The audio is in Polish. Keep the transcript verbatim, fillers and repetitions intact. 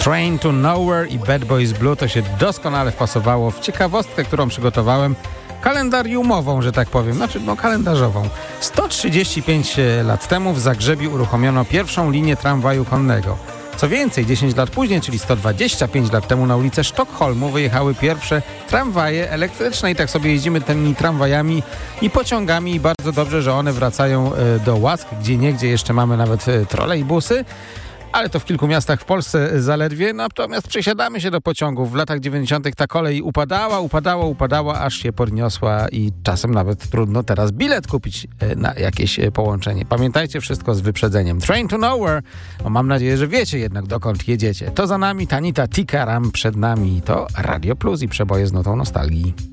Train to Nowhere i Bad Boys Blue to się doskonale wpasowało w ciekawostkę, którą przygotowałem, kalendariumową, że tak powiem, znaczy no kalendarzową. sto trzydzieści pięć lat temu w Zagrzebiu uruchomiono pierwszą linię tramwaju konnego. Co więcej, dziesięć lat później, czyli sto dwadzieścia pięć lat temu na ulicę Sztokholmu wyjechały pierwsze tramwaje elektryczne i tak sobie jeździmy tymi tramwajami i pociągami i bardzo dobrze, że one wracają do łask. Gdzieniegdzie jeszcze mamy nawet trolejbusy, ale to w kilku miastach w Polsce zaledwie. Natomiast przesiadamy się do pociągów. W latach dziewięćdziesiątych ta kolej upadała, upadała, upadała, aż się podniosła i czasem nawet trudno teraz bilet kupić na jakieś połączenie. Pamiętajcie wszystko z wyprzedzeniem. Train to Nowhere. No, mam nadzieję, że wiecie jednak, dokąd jedziecie. To za nami Tanita Tikaram, przed nami to Radio Plus i przeboje z nutą nostalgii.